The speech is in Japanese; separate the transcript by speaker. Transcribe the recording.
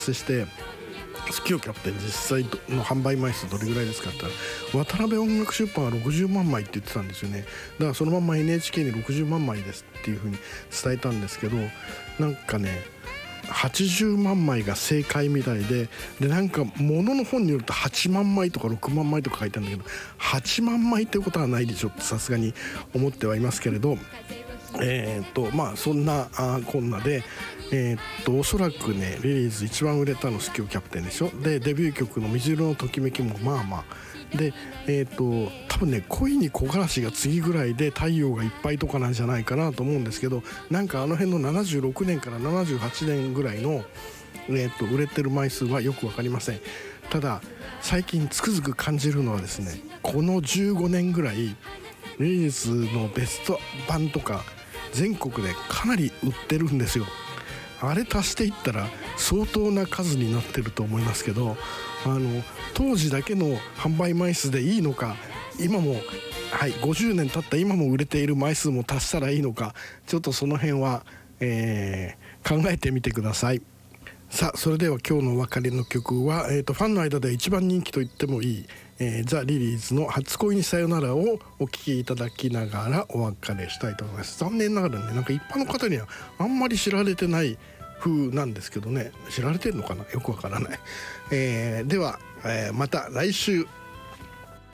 Speaker 1: して好きよキャプテン実際の販売枚数どれぐらいですかって言ったら、渡辺音楽出版は60万枚って言ってたんですよね。だからそのまんま NHK に60万枚ですっていう風に伝えたんですけど、なんかね80万枚が正解みたいで、なんか物の本によると8万枚とか6万枚とか書いてあるんだけど、8万枚ってことはないでしょってさすがに思ってはいますけれど、まあそんなこんなでおそらくねリリーズ一番売れたの好きよキャプテンでしょ。でデビュー曲の水色のときめきもまあまあで多分ね恋に木枯らしが次ぐらいで太陽がいっぱいとかなんじゃないかなと思うんですけど、なんかあの辺の76年から78年ぐらいの売れてる枚数はよく分かりません。ただ最近つくづく感じるのはですね、この15年ぐらいリリーズのベスト版とか全国でかなり売ってるんですよ。あれ足していったら相当な数になってると思いますけど、当時だけの販売枚数でいいのか、今も50年経った今も売れている枚数も足したらいいのか、ちょっとその辺は、考えてみてください。さあそれでは今日のお別れの曲は、ファンの間で一番人気と言ってもいい、ザ・リリーズの初恋にさよならをお聴きいただきながらお別れしたいと思います。残念ながらね、なんか一般の方にはあんまり知られてない風なんですけどね、知られてるのかな、よくわからない。では、また来週